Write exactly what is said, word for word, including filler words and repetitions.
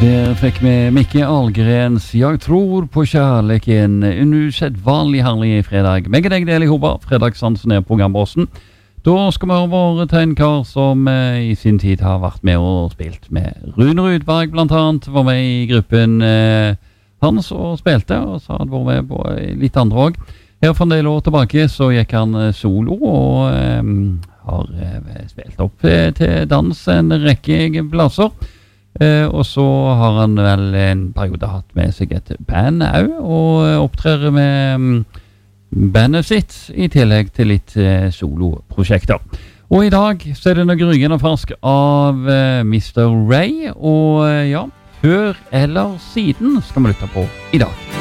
Der fikk vi Mikke Ahlgrens «Jeg tror på kjærligheten». En usedvanlig herlig fredag. Begge deg del i hoba. Fredagssansen er programbåsen. Da skal vi over til en kar som eh, i sin tid har vært med og spilt med Rune Rudberg, blant annet. Var med i gruppen eh, hans og spilte, og så hadde han vært med på litt andre også. Her for en del år tilbake så gikk han solo og eh, har eh, spilt opp eh, til dans en rekke plasser. Eh, og så har han vel en periode hatt med seg et band også, og opptrer med um, bandet sitt i tillegg til litt eh, soloprosjekter. Og i dag så er det noe rygende fersk av eh, mister Ray, og eh, ja, før eller siden skal vi lytte på i dag.